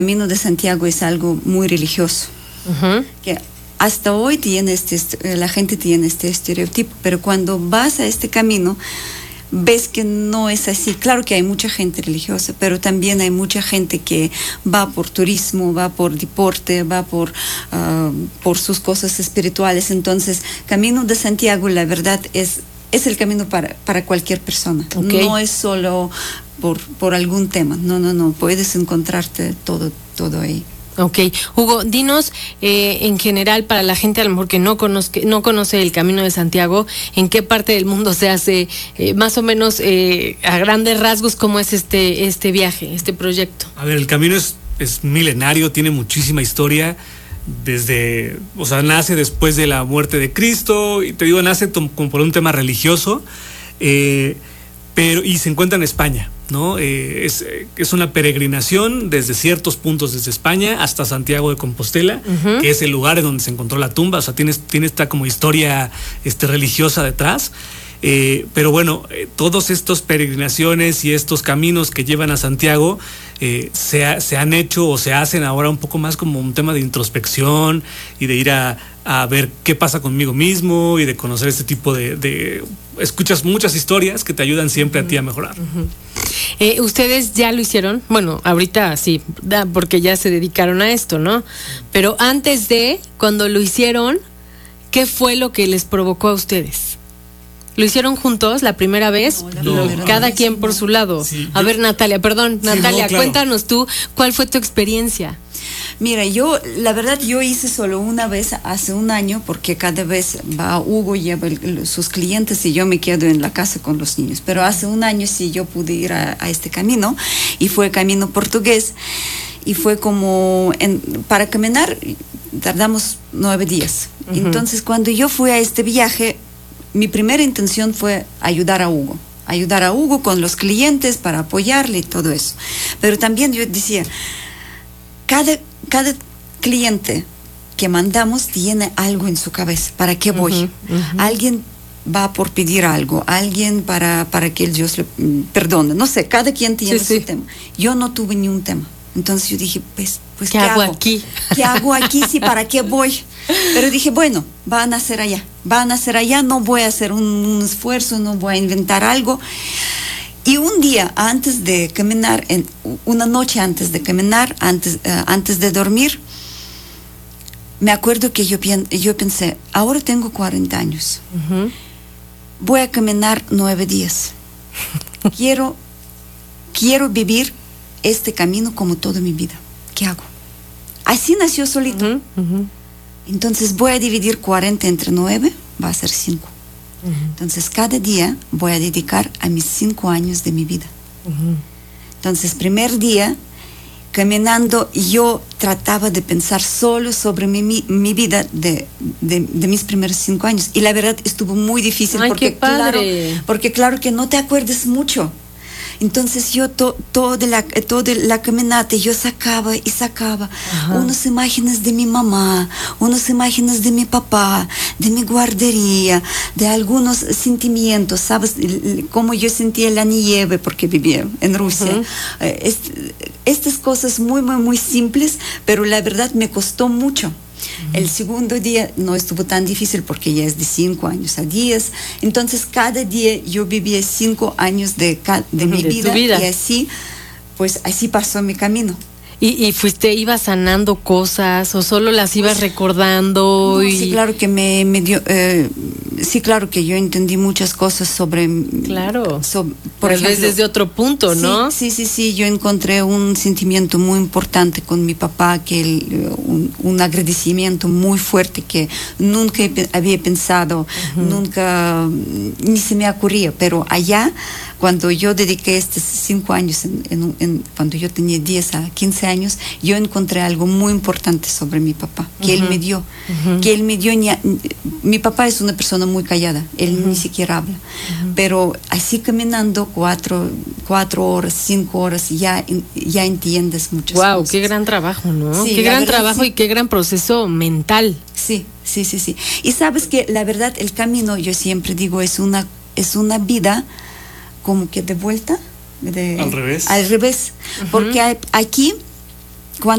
Camino de Santiago es algo muy religioso, que hasta hoy tiene la gente tiene este estereotipo, pero cuando vas a este camino, ves que no es así. Claro que hay mucha gente religiosa, pero también hay mucha gente que va por turismo, va por deporte, va por sus cosas espirituales. Entonces, Camino de Santiago, la verdad, es el camino para cualquier persona. Okay. No es solo por algún tema. No. Puedes encontrarte todo ahí. Ok. Hugo, dinos en general, para la gente a lo mejor que no conoce el Camino de Santiago, ¿en qué parte del mundo se hace, más o menos a grandes rasgos, cómo es este viaje, este proyecto? A ver, el camino es milenario, tiene muchísima historia. Nace después de la muerte de Cristo, y te digo, nace como por un tema religioso, y se encuentra en España, ¿no? Es una peregrinación desde ciertos puntos desde España hasta Santiago de Compostela, que es el lugar en donde se encontró la tumba. O sea, tiene esta como historia religiosa detrás. Pero bueno, todos estos peregrinaciones y estos caminos que llevan a Santiago se han hecho o se hacen ahora un poco más como un tema de introspección y de ir a ver qué pasa conmigo mismo y de conocer este tipo de escuchas muchas historias que te ayudan siempre a ti a mejorar. ¿Ustedes ya lo hicieron? Bueno, ahorita sí, porque ya se dedicaron a esto, ¿no? Pero antes cuando lo hicieron, ¿qué fue lo que les provocó a ustedes? ¿Lo hicieron juntos la primera vez? No, cada quien por su lado. Sí, a ver, Natalia, Natalia, claro. Cuéntanos tú, ¿cuál fue tu experiencia? Mira, la verdad hice solo una vez hace un año, porque cada vez va Hugo, lleva sus clientes y yo me quedo en la casa con los niños. Pero hace un año sí yo pude ir a este camino, y fue camino portugués, y fue como, para caminar tardamos 9 días. Entonces, cuando yo fui a este viaje, mi primera intención fue ayudar a Hugo con los clientes, para apoyarle y todo eso. Pero también yo decía, cada cliente que mandamos tiene algo en su cabeza. ¿Para qué voy? Alguien va por pedir algo, alguien para que el Dios le perdone. No sé, cada quien tiene su tema. Yo no tuve ni un tema. Entonces yo dije, pues ¿qué hago aquí? ¿Qué hago aquí? Sí, ¿para qué voy? Pero dije, bueno, van a ser allá, no voy a hacer un esfuerzo, no voy a inventar algo. Y un día antes de caminar, una noche antes de caminar, antes de dormir, me acuerdo que yo pensé, ahora tengo 40 años, voy a caminar 9 días. Quiero vivir este camino como toda mi vida. ¿Qué hago? Así nació solito. Entonces voy a dividir 40 entre 9, va a ser 5. Entonces cada día voy a dedicar a mis 5 años de mi vida. Entonces, primer día, caminando, yo trataba de pensar solo sobre mi vida de mis primeros 5 años. Y la verdad estuvo muy difícil. Ay, porque claro que no te acuerdas mucho. Entonces yo toda la caminata yo sacaba unas imágenes de mi mamá, unas imágenes de mi papá, de mi guardería, de algunos sentimientos, ¿sabes? Cómo yo sentía la nieve porque vivía en Rusia. Estas cosas muy, muy, muy simples, pero la verdad me costó mucho. El segundo día no estuvo tan difícil porque ya es de 5 años a 10. Entonces cada día yo vivía 5 años de mi vida, y así pasó mi camino. ¿Y ibas sanando cosas o solo las ibas recordando? No, sí, claro que me dio, sí, claro que yo entendí muchas cosas sobre... Claro, por ejemplo, desde otro punto, ¿no? Sí, yo encontré un sentimiento muy importante con mi papá, un agradecimiento muy fuerte que nunca había pensado, nunca, ni se me ocurría, pero allá, cuando yo dediqué estos 5 años, cuando yo tenía 10 a 15 años, yo encontré algo muy importante sobre mi papá, que él me dio. Mi papá es una persona muy callada, él ni siquiera habla. Pero así caminando 4 horas, 5 horas, ya entiendes muchas cosas. Wow, qué gran trabajo, ¿no? Sí, qué gran trabajo, sí. Y qué gran proceso mental. Sí. Y sabes que la verdad el camino, yo siempre digo, es una vida como que de vuelta, al revés. Porque aquí